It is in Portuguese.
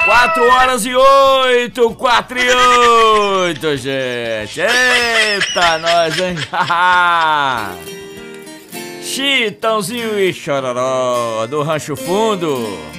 4h08, 4h08, gente. Eita, nós, hein? Chitãozinho e Chororó, do Rancho Fundo.